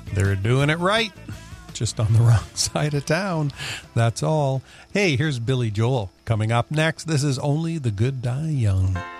They're doing it right. Just on the wrong side of town. That's all. Hey, here's Billy Joel coming up next. This is Only the Good Die Young.